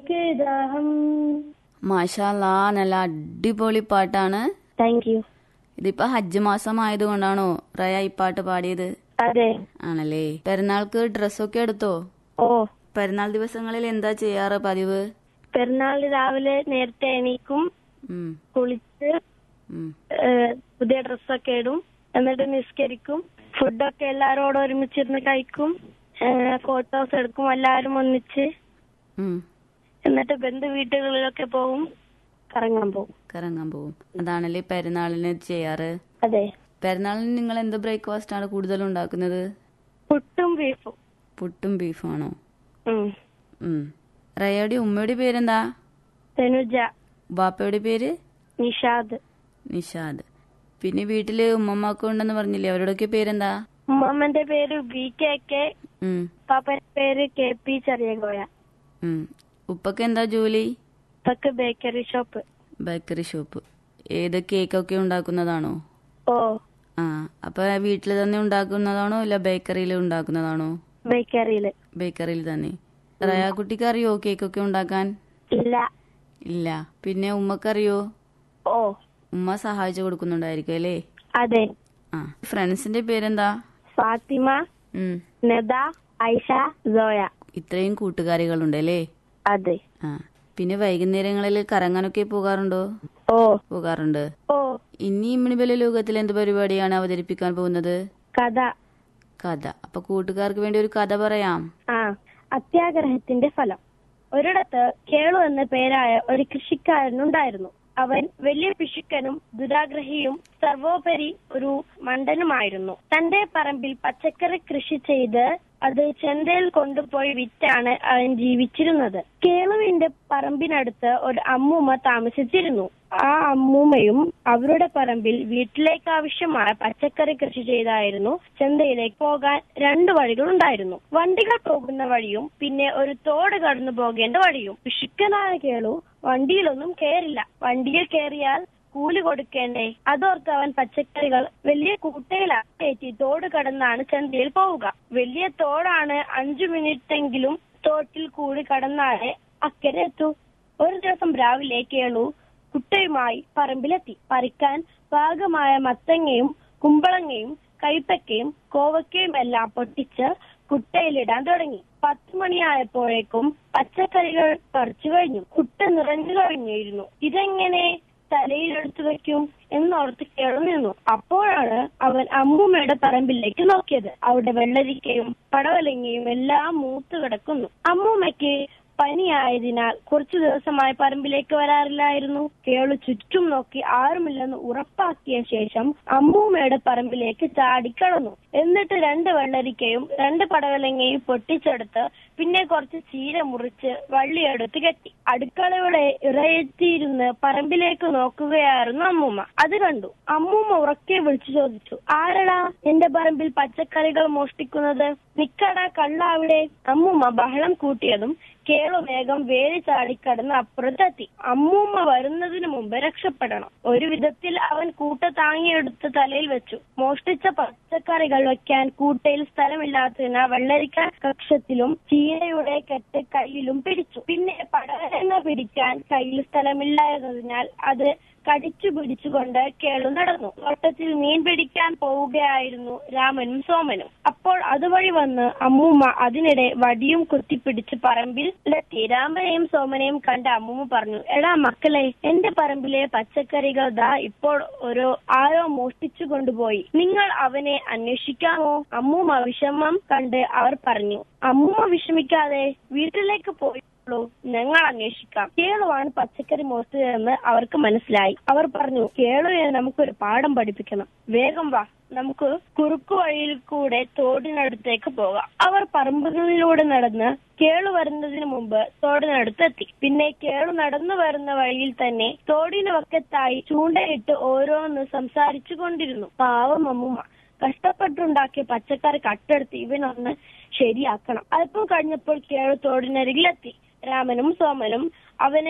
के दाहम. മാഷാല്ലാ, നല്ല അടിപൊളി പാട്ടാണ്. Thank you. ഇതിപ്പോ ഹജ്ജ് മാസം ആയതുകൊണ്ടാണോ റയ ഈ പാട്ട് പാടിയത്? അതെ. ആണല്ലേ. പെരുന്നാൾക്ക് ഡ്രസ്സൊക്കെ എടുത്തോ? ഓ. പെരുന്നാൾ ദിവസങ്ങളിൽ എന്താ ചെയ്യാറ് പതിവ്? പെരുന്നാൾ രാവിലെ നേരത്തെ എണീക്കും, കുളിച്ച് പുതിയ ഡ്രസ്സൊക്കെ ഇടും, എന്നിട്ട് നിസ്കരിക്കും, ഫുഡൊക്കെ എല്ലാരോടും ഒരുമിച്ചിരുന്ന് കഴിക്കും, ഫോട്ടോസ് എടുക്കും എല്ലാരും ഒന്നിച്ച്. എന്നിട്ട് ബന്ധു വീട്ടുകളിലൊക്കെ പോകും, കറങ്ങാൻ പോകും. അതാണല്ലേ പെരുന്നാളിന് ചെയ്യാറ്? അതെ. പെരുന്നാളിന് നിങ്ങൾ എന്ത് ബ്രേക്ക്ഫാസ്റ്റ് ആണ് കൂടുതൽ ഉണ്ടാക്കുന്നത്? പുട്ടും ബീഫും ആണോ? റയയുടെ ഉമ്മയുടെ പേരെന്താ? തനുജ. ബാപ്പയുടെ പേര്? നിഷാദ്. പിന്നെ വീട്ടില് ഉമ്മമ്മക്ക് ഉണ്ടെന്ന് പറഞ്ഞില്ലേ, അവരോടൊക്കെ പേരെന്താ? ഉമ്മമ്മന്റെ പേര് BKK, പാപ്പന്റെ പേര് KP ചെറിയകോയ. ഉപ്പക്ക് എന്താ ജോലി? ഉപ്പക്ക് ബേക്കറി ഷോപ്പ്. ഏത് കേക്കൊക്കെ ഉണ്ടാക്കുന്നതാണോ? ഓ. അപ്പൊ വീട്ടില് തന്നെ ഉണ്ടാക്കുന്നതാണോ അല്ല ബേക്കറിയിൽ ഉണ്ടാക്കുന്നതാണോ? ബേക്കറിയിൽ തന്നെ. റയാക്കുട്ടിക്ക് അറിയോ കേക്കൊക്കെ ഉണ്ടാക്കാൻ? ഇല്ല. പിന്നെ ഉമ്മക്കറിയോ? ഓ. ഉമ്മ സഹായിച്ചു കൊടുക്കുന്നുണ്ടായിരിക്കും അല്ലേ? അതെ. ഫ്രണ്ട്സിന്റെ പേരെന്താ? ഫാത്തിമ, നദ, ഐഷ, സോയ. ഇത്രയും കൂട്ടുകാരികളുണ്ടല്ലേ? അതെ. പിന്നെ വൈകുന്നേരങ്ങളിൽ കറങ്ങാനൊക്കെ പോകാറുണ്ടോ? പോകാറുണ്ട്. ഇനി ഇമ്മിണിബല ലോകത്തിൽ എന്ത് പരിപാടിയാണ് അവതരിപ്പിക്കാൻ പോകുന്നത്? കഥ. അപ്പൊ കൂട്ടുകാർക്ക് വേണ്ടി ഒരു കഥ പറയാം. അത്യാഗ്രഹത്തിന്റെ ഫലം. ഒരിടത്ത് കേളു എന്ന പേരായ ഒരു കൃഷിക്കാരനുണ്ടായിരുന്നു. അവൻ വലിയ പിശുക്കനും ദുരാഗ്രഹിയും സർവോപരി ഒരു മണ്ടനുമായിരുന്നു. തന്റെ പറമ്പിൽ പച്ചക്കറി കൃഷി ചെയ്ത് അത് ചന്തയിൽ കൊണ്ടുപോയി വിറ്റാണ് അവൻ ജീവിച്ചിരുന്നത്. കേളുവിന്റെ പറമ്പിനടുത്ത് ഒരു അമ്മൂമ്മ താമസിച്ചിരുന്നു. ആ അമ്മൂമ്മയും അവരുടെ പറമ്പിൽ വീട്ടിലേക്ക് ആവശ്യമായ പച്ചക്കറി കൃഷി ചെയ്തായിരുന്നു ചന്തയിലേക്ക് പോകാൻ 2 വഴികളുണ്ടായിരുന്നു. വണ്ടികൾ പോകുന്ന വഴിയും പിന്നെ ഒരു തോട് കടന്നു പോകേണ്ട വഴിയും. പിശുക്കനായ കേളു വണ്ടിയിലൊന്നും കയറില്ല. വണ്ടിയിൽ കയറിയാൽ കൂലി കൊടുക്കേണ്ടേ? അതോർത്ത് അവൻ പച്ചക്കറികൾ വലിയ കൂട്ടയിലേറ്റി തോട് കടന്നാണ് ചന്തയിൽ പോവുക. വലിയ തോടാണ്. 5 മിനിറ്റെങ്കിലും തോട്ടിൽ കൂടി കടന്നാലേ അക്കരെ എത്തൂ. ഒരു ദിവസം രാവിലെ കേളു കുട്ടയുമായി പറമ്പിലെത്തി. പറിക്കാൻ പാകമായ മത്തങ്ങയും കുമ്പളങ്ങയും കൈപ്പക്കയും കോവക്കയും എല്ലാം പൊട്ടിച്ച് കുട്ടയിലിടാൻ തുടങ്ങി. 10 മണിയായപ്പോഴേക്കും പച്ചക്കറികൾ പറിച്ചു കഴിഞ്ഞു. കുട്ട നിറഞ്ഞു കഴിഞ്ഞിരുന്നു. ഇതെങ്ങനെ തലയിലെടുത്തു വെക്കും എന്നോർത്ത് കേളു നിന്നു. അപ്പോഴാണ് അവൻ അമ്മൂമ്മയുടെ പറമ്പിലേക്ക് നോക്കിയത്. അവിടെ വെള്ളരിക്കയും പടവലങ്ങയും എല്ലാം മൂത്തു കിടക്കുന്നു. അമ്മൂമ്മയ്ക്ക് പനിയായതിനാൽ കുറച്ചു ദിവസമായി പറമ്പിലേക്ക് വരാറില്ലായിരുന്നു. കേളു ചുറ്റും നോക്കി ആരുമില്ലെന്ന് ഉറപ്പാക്കിയ ശേഷം അമ്മൂമ്മയുടെ പറമ്പിലേക്ക് ചാടിക്കടന്നു. എന്നിട്ട് 2 വെള്ളരിക്കയും 2 പടവലങ്ങയും പൊട്ടിച്ചെടുത്ത് പിന്നെ കുറച്ച് ചീര മുറിച്ച് വള്ളിയെടുത്ത് കെട്ടി അടുക്കളയുടെ ഇറയെത്തിയിരുന്ന് പറമ്പിലേക്ക് നോക്കുകയായിരുന്നു അമ്മൂമ്മ. അത് കണ്ടു. അമ്മൂമ്മ ഉറക്കെ വിളിച്ചു ചോദിച്ചു, ആരടാ എന്റെ പറമ്പിൽ പച്ചക്കറികൾ മോഷ്ടിക്കുന്നത്? നിക്കടാ കള്ള അവിടെ. അമ്മൂമ്മ ബഹളം കൂട്ടിയതും കേളു വേഗം വേലി ചാടിക്കടന്ന് അപ്പുറത്തെത്തി. അമ്മൂമ്മ വരുന്നതിന് മുമ്പ് രക്ഷപ്പെടണം. ഒരു വിധത്തിൽ അവൻ കൂട്ട താങ്ങിയെടുത്ത് തലയിൽ വെച്ചു. മോഷ്ടിച്ച പച്ചക്കറികൾ വെക്കാൻ കൂട്ടയിൽ സ്ഥലമില്ലാത്തതിനാൽ വെള്ളരിക്ക കക്ഷത്തിലും ചീരയുടെ കെട്ട് കയ്യിലും പിടിച്ചു. പിന്നെ പടവലങ്ങ പിടിക്കാൻ കയ്യിൽ സ്ഥലമില്ലാത്തതിനാൽ അത് കടിച്ചു പിടിച്ചുകൊണ്ട് കേളു നടന്നു. തോട്ടത്തിൽ മീൻ പിടിക്കാൻ പോവുകയായിരുന്നു രാമനും സോമനും. അപ്പോൾ അതുവഴി വന്ന് അമ്മൂമ്മ അതിനിടെ വടിയും കുത്തിപ്പിടിച്ച് പറമ്പിലെത്തി. രാമനെയും സോമനെയും കണ്ട അമ്മൂമ്മ പറഞ്ഞു, എടാ മക്കളെ, എന്റെ പറമ്പിലെ പച്ചക്കറികൾ ദാ ഇപ്പോൾ ആരോ മോഷ്ടിച്ചു കൊണ്ടുപോയി. നിങ്ങൾ അവനെ അന്വേഷിക്കാമോ? അമ്മൂമ്മ വിഷമം കണ്ട് അവർ പറഞ്ഞു, അമ്മൂമ്മ വിഷമിക്കാതെ, വീട്ടിലേക്ക് പോയി, ഞങ്ങൾ അന്വേഷിക്കാം. കേളുവാണ് പച്ചക്കറി മോഷ്ടിച്ചതെന്ന് അവർക്ക് മനസ്സിലായി. അവർ പറഞ്ഞു, കേളുവിനെ നമുക്കൊരു പാഠം പഠിപ്പിക്കണം. വേഗം വാ, നമുക്ക് കുറുക്കു വഴിയിൽ കൂടെ തോടിനടുത്തേക്ക് പോകാം. അവർ പറമ്പുകളിലൂടെ നടന്ന് കേളു വരുന്നതിന് മുമ്പ് തോടിനടുത്തെത്തി. പിന്നെ കേളു നടന്നു വരുന്ന വഴിയിൽ തന്നെ തോടിന് വക്കത്തായി ചൂണ്ടയിട്ട് ഓരോന്ന് സംസാരിച്ചു കൊണ്ടിരുന്നു. പാവം അമ്മൂമ്മ കഷ്ടപ്പെട്ടുണ്ടാക്കിയ പച്ചക്കറി കട്ടെടുത്ത് ഇവനൊന്ന് ശരിയാക്കണം. അല്പം കഴിഞ്ഞപ്പോൾ കേളു തോടിനരികിലെത്തി. രാമനും സോമനും അവനെ